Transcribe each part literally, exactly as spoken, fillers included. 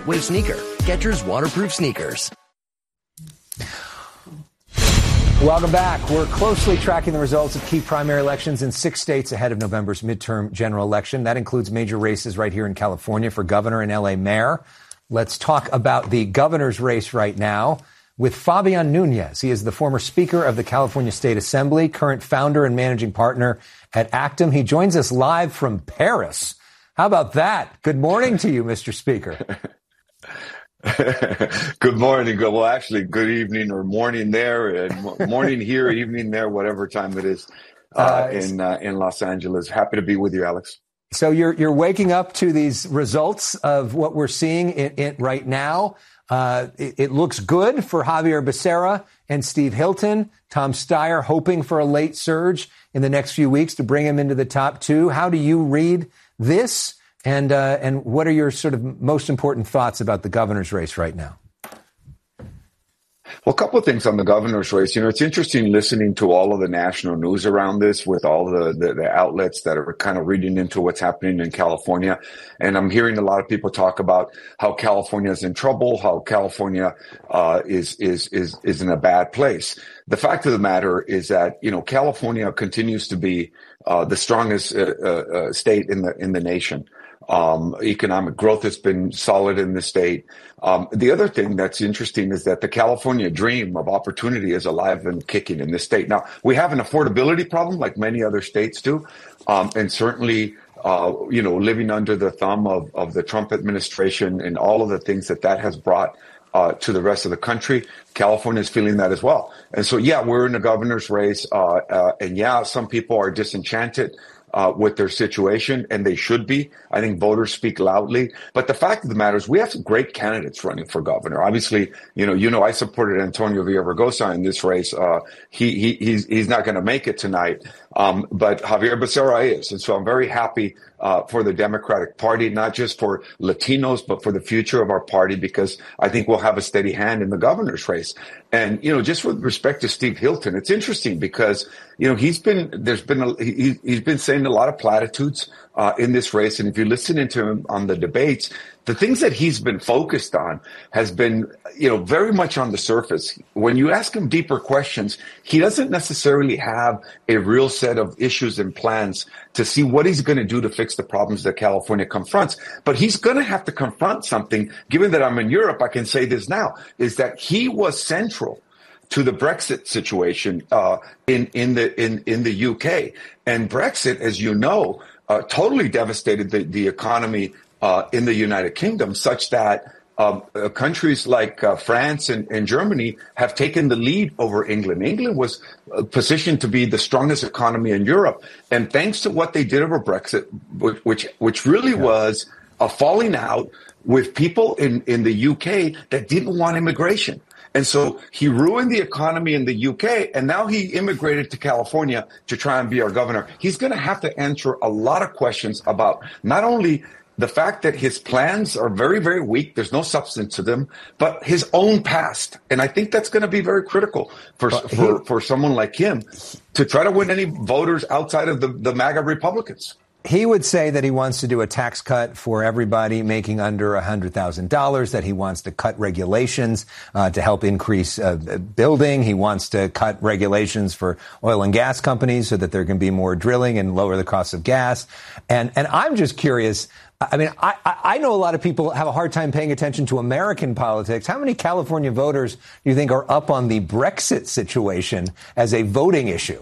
Wave Sneaker, Skechers waterproof sneakers. Welcome back. We're closely tracking the results of key primary elections in six states ahead of November's midterm general election. That includes major races right here in California for governor and L A mayor. Let's talk about the governor's race right now with Fabian Nunez. He is the former Speaker of the California State Assembly, current founder and managing partner at Actum. He joins us live from Paris. How about that? Good morning to you, Mister Speaker. Good morning. Good, well, actually, good evening or morning there, and morning here, evening there, whatever time it is uh, uh, in uh, in Los Angeles. Happy to be with you, Alex. So you're you're waking up to these results of what we're seeing in, in right now. Uh, it, it looks good for Javier Becerra and Steve Hilton. Tom Steyer hoping for a late surge in the next few weeks to bring him into the top two. How do you read this? And uh, and what are your sort of most important thoughts about the governor's race right now? Well, a couple of things on the governor's race. You know, it's interesting listening to all of the national news around this with all the, the, the outlets that are kind of reading into what's happening in California. And I'm hearing a lot of people talk about how California is in trouble, how California uh, is, is, is, is in a bad place. The fact of the matter is that, you know, California continues to be uh, the strongest uh, uh, state in the, in the nation. Um, economic growth has been solid in the state. Um, the other thing that's interesting is that the California dream of opportunity is alive and kicking in this state. Now, we have an affordability problem like many other states do. Um, and certainly, uh, you know, living under the thumb of, of the Trump administration and all of the things that that has brought Uh, to the rest of the country, California is feeling that as well. And so, yeah, we're in a governor's race. Uh, uh, and yeah, some people are disenchanted uh, with their situation, and they should be. I think voters speak loudly. But the fact of the matter is we have some great candidates running for governor. Obviously, you know, you know, I supported Antonio Villaraigosa in this race. Uh, he, he, he's, he's not going to make it tonight. Um, but Javier Becerra is. And so I'm very happy Uh, for the Democratic Party, not just for Latinos, but for the future of our party, because I think we'll have a steady hand in the governor's race. And, you know, just with respect to Steve Hilton, it's interesting because, you know, he's been, there's been, a, he, he's been saying a lot of platitudes uh, in this race. And if you listen to him on the debates, the things that he's been focused on has been, you know, very much on the surface. When you ask him deeper questions, he doesn't necessarily have a real set of issues and plans to see what he's going to do to fix the problems that California confronts. But he's going to have to confront something. Given that I'm in Europe, I can say this now, is that he was central to the Brexit situation uh, in, in the in, in the U K. And Brexit, as you know, uh, totally devastated the, the economy Uh, in the United Kingdom, such that um, uh, countries like uh, France and, and Germany have taken the lead over England. England was uh, positioned to be the strongest economy in Europe, and thanks to what they did over Brexit, which which, which really yeah. was a falling out with people in, in the U K that didn't want immigration. And so he ruined the economy in the U K, and now he immigrated to California to try and be our governor. He's going to have to answer a lot of questions about not only the fact that his plans are very, very weak, there's no substance to them, but his own past. And I think that's going to be very critical for for, for someone like him to try to win any voters outside of the, the MAGA Republicans. He would say that he wants to do a tax cut for everybody making under one hundred thousand dollars, that he wants to cut regulations uh, to help increase uh, building. He wants to cut regulations for oil and gas companies so that there can be more drilling and lower the cost of gas. And and I'm just curious. I mean, I, I know a lot of people have a hard time paying attention to American politics. How many California voters do you think are up on the Brexit situation as a voting issue?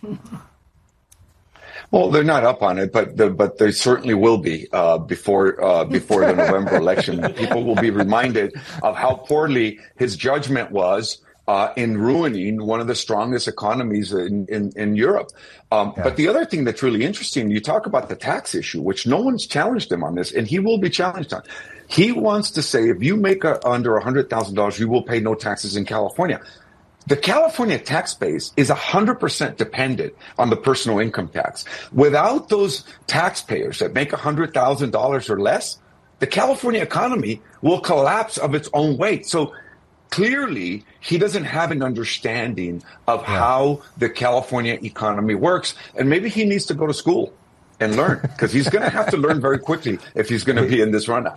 Well, they're not up on it, but the, but they certainly will be uh, before uh, before the November election. People will be reminded of how poorly his judgment was uh, in ruining one of the strongest economies in, in, in Europe. Um, yeah. But the other thing that's really interesting, you talk about the tax issue, which no one's challenged him on this, and he will be challenged on. He wants to say, if you make a, under one hundred thousand dollars, you will pay no taxes in California. The California tax base is one hundred percent dependent on the personal income tax. Without those taxpayers that make one hundred thousand dollars or less, the California economy will collapse of its own weight. So clearly, he doesn't have an understanding of yeah. how the California economy works. And maybe he needs to go to school and learn, because he's going to have to learn very quickly if he's going to be in this runoff.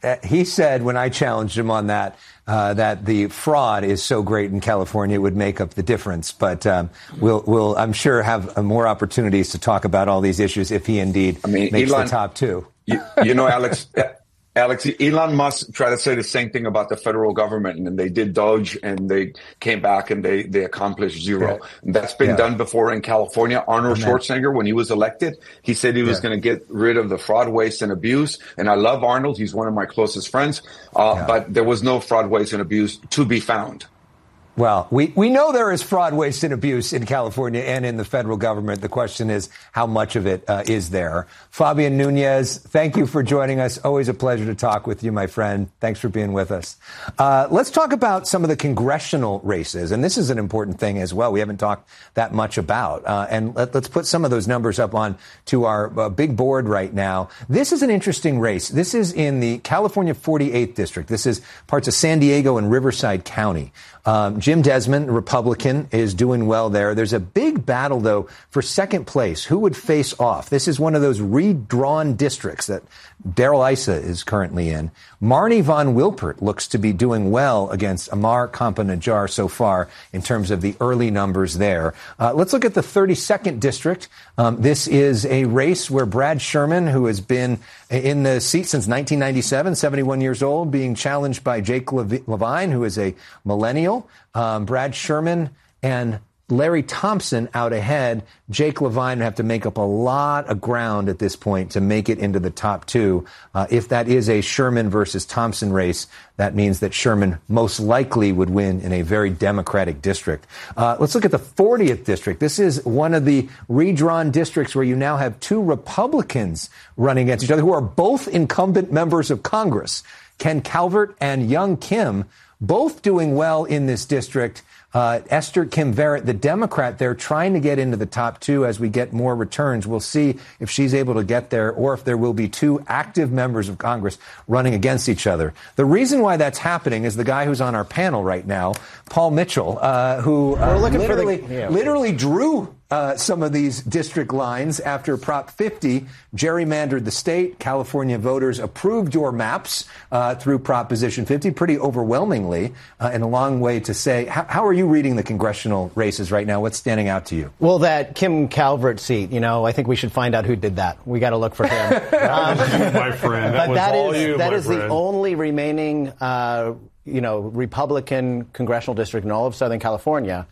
uh, he said when I challenged him on that, uh, that the fraud is so great in California, it would make up the difference. But um, we'll, we'll, I'm sure, have uh, more opportunities to talk about all these issues if he indeed I mean, makes Elon, the top two. You, you know, Alex, Alex, Elon Musk tried to say the same thing about the federal government, and they did Doge, and they came back and they, they accomplished zero. Yeah. And that's been yeah. done before in California. Arnold Amen. Schwarzenegger, when he was elected, he said he was yeah. going to get rid of the fraud, waste, and abuse. And I love Arnold. He's one of my closest friends. Uh, yeah. But there was no fraud, waste, and abuse to be found. Well, we, we know there is fraud, waste, and abuse in California and in the federal government. The question is, how much of it uh, is there? Fabian Nunez, thank you for joining us. Always a pleasure to talk with you, my friend. Thanks for being with us. Uh, let's talk about some of the congressional races. And this is an important thing as well. We haven't talked that much about. Uh, and let, let's put some of those numbers up on to our uh, big board right now. This is an interesting race. This is in the California forty-eighth District. This is parts of San Diego and Riverside County. Um, Jim Desmond, Republican, is doing well there. There's a big battle, though, for second place. Who would face off? This is one of those redrawn districts that Darrell Issa is currently in. Marnie von Wilpert looks to be doing well against Amar Kampa-Najjar so far in terms of the early numbers there. Uh, let's look at the thirty-second District. Um, this is a race where Brad Sherman, who has been in the seat since nineteen ninety-seven, seventy-one years old, being challenged by Jake Levine, who is a millennial. Um, Brad Sherman and Larry Thompson out ahead. Jake Levine would have to make up a lot of ground at this point to make it into the top two. Uh, if that is a Sherman versus Thompson race, that means that Sherman most likely would win in a very Democratic district. Uh, let's look at the fortieth District. This is one of the redrawn districts where you now have two Republicans running against each other who are both incumbent members of Congress. Ken Calvert and Young Kim, both doing well in this district. Uh, Esther Kim Verrett, the Democrat there, trying to get into the top two as we get more returns. We'll see if she's able to get there or if there will be two active members of Congress running against each other. The reason why that's happening is the guy who's on our panel right now, Paul Mitchell, uh, who uh, literally, the, yeah. literally drew Uh, some of these district lines after Prop fifty gerrymandered the state. California voters approved your maps uh, through Proposition fifty pretty overwhelmingly, uh, and a long way to say. How, how are you reading the congressional races right now? What's standing out to you? Well, that Kim Calvert seat, you know, I think we should find out who did that. We got to look for him. um, my friend, that but was that all is, you, That my is friend. the only remaining, uh, you know, Republican congressional district in all of Southern California.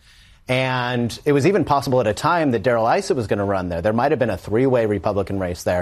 And it was even possible at a time that Darrell Issa was going to run there. There might have been a three-way Republican race there.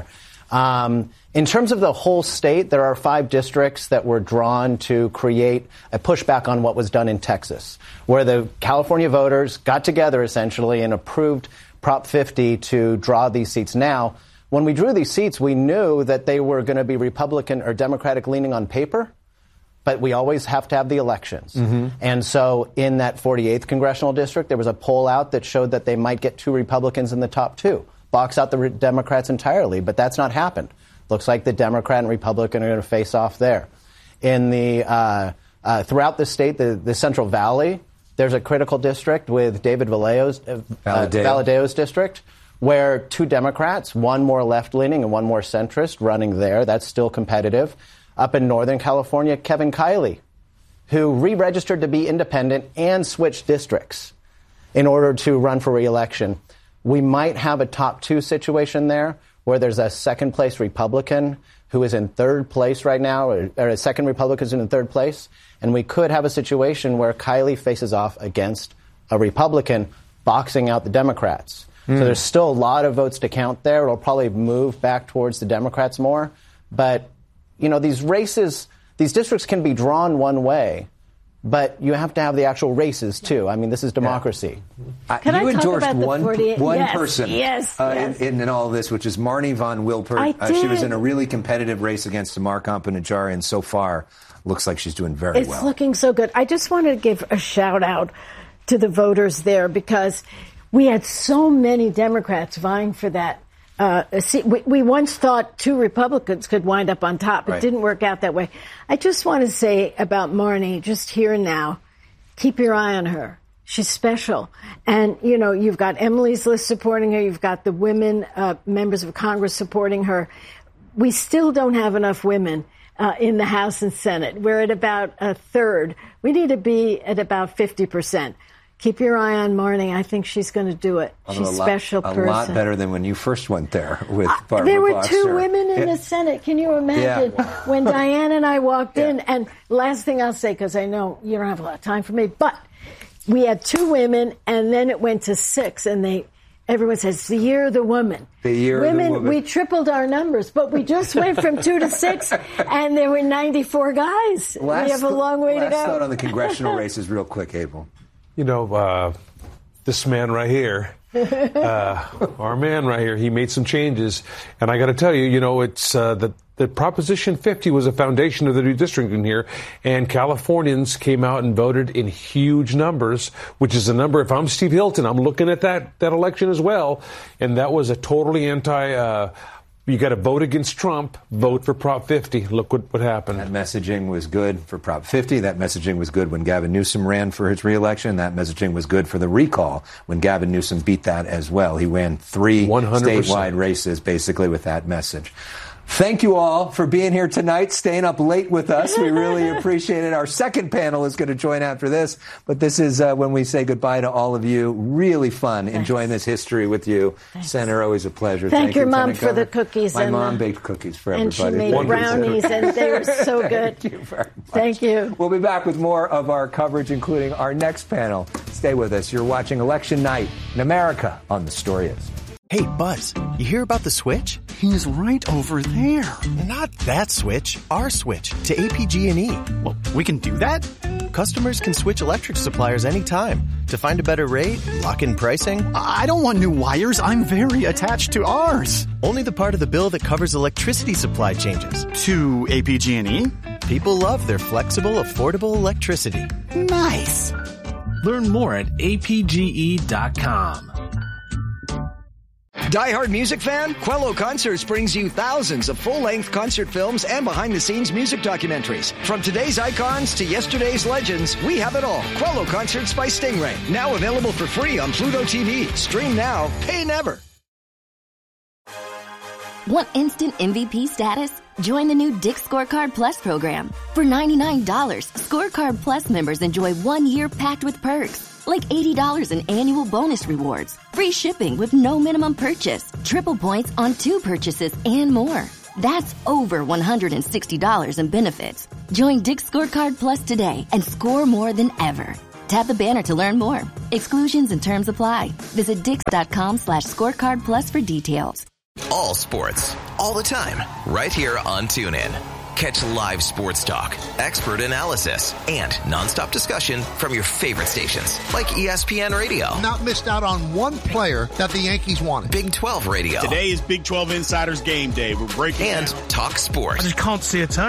Um, in terms of the whole state, there are five districts that were drawn to create a pushback on what was done in Texas, where the California voters got together essentially and approved Prop fifty to draw these seats. Now, when we drew these seats, we knew that they were going to be Republican or Democratic leaning on paper. But we always have to have the elections. Mm-hmm. And so in that forty-eighth congressional district, there was a poll out that showed that they might get two Republicans in the top two, box out the re- Democrats entirely. But that's not happened. Looks like the Democrat and Republican are going to face off there. In the uh, uh, throughout the state, the, the Central Valley, there's a critical district with David Vallejo's, uh, Valadeo. Valadeo's district, where two Democrats, one more left-leaning and one more centrist, running there. That's still competitive. Up in Northern California, Kevin Kiley, who re-registered to be independent and switched districts in order to run for re-election. We might have a top two situation there where there's a second place Republican who is in third place right now, or, or a second Republican is in third place. And we could have a situation where Kiley faces off against a Republican boxing out the Democrats. Mm. So there's still a lot of votes to count there. It'll probably move back towards the Democrats more. But you know, these races, these districts can be drawn one way, but you have to have the actual races, too. I mean, this is democracy. Yeah. Uh, you I endorsed one, one yes, person yes, uh, yes. In, in all of this, which is Marnie von Wilpert. I uh, did. She was in a really competitive race against Amar Kampa-Najjar, and so far looks like she's doing very it's well. It's looking so good. I just wanted to give a shout-out to the voters there because we had so many Democrats vying for that. Uh, see, we, we once thought two Republicans could wind up on top. It right. didn't work out that way. I just want to say about Marnie, just here and now, keep your eye on her. She's special. And, you know, you've got Emily's List supporting her. You've got the women, uh, members of Congress supporting her. We still don't have enough women uh, in the House and Senate. We're at about a third. We need to be at about fifty percent. Keep your eye on Marnie. I think she's going to do it. Although She's a lot, special a person. A lot better than when you first went there with Barbara uh, There were Boxer. two women in yeah. the Senate. Can you imagine yeah. when Diane and I walked yeah. in? And last thing I'll say, because I know you don't have a lot of time for me, but we had two women, and then it went to six, and they everyone says the year of the woman. The year women, of the woman. We tripled our numbers, but we just went from two to six, and there were ninety-four guys. Last, we have a long way to last go. thought on the congressional races, real quick, Abel. You know, uh, this man right here, uh, our man right here, he made some changes. And I got to tell you, you know, it's uh, the, the Proposition fifty was a foundation of the redistricting here. And Californians came out and voted in huge numbers, which is a number. If I'm Steve Hilton, I'm looking at that, that election as well. And that was a totally anti uh You got to vote against Trump, vote for Prop fifty. Look what, what happened. That messaging was good for Prop fifty. That messaging was good when Gavin Newsom ran for his reelection. That messaging was good for the recall when Gavin Newsom beat that as well. He ran three one hundred percent statewide races basically with that message. Thank you all for being here tonight, staying up late with us. We really appreciate it. Our second panel is going to join after this, but this is uh, when we say goodbye to all of you. Really fun Thanks. enjoying this history with you. Thanks. Senator, always a pleasure. Thank, Thank your you, mom Lieutenant for the Governor. cookies. My and, mom uh, baked cookies for and everybody. And she made brownies, and they were so good. Thank you very much. Thank you. We'll be back with more of our coverage, including our next panel. Stay with us. You're watching Election Night in America on The Story Is. Hey, Buzz, you hear about the switch? He's right over there. Not that switch, our switch to A P G and E. Well, we can do that? Customers can switch electric suppliers anytime to find a better rate, lock in pricing. I don't want new wires. I'm very attached to ours. Only the part of the bill that covers electricity supply changes. To A P G and E? People love their flexible, affordable electricity. Nice. Learn more at A P G E dot com. Die-hard music fan? Quello Concerts brings you thousands of full-length concert films and behind-the-scenes music documentaries. From today's icons to yesterday's legends, we have it all. Quello Concerts by Stingray. Now available for free on Pluto T V. Stream now, pay never. Want instant M V P status? Join the new Dick's Scorecard Plus program. For ninety-nine dollars, Scorecard Plus members enjoy one year packed with perks, like eighty dollars in annual bonus rewards, free shipping with no minimum purchase, triple points on two purchases, and more. That's over one hundred sixty dollars in benefits. Join Dick's Scorecard Plus today and score more than ever. Tap the banner to learn more. Exclusions and terms apply. Visit dix.com slash scorecard plus for details. All sports, all the time, right here on TuneIn. Catch live sports talk, expert analysis, and nonstop discussion from your favorite stations, like E S P N Radio. Not missed out on one player that the Yankees wanted. Big twelve Radio. Today is Big twelve Insiders Game Day. We're breaking And down. Talk Sports. I just can't see a turn.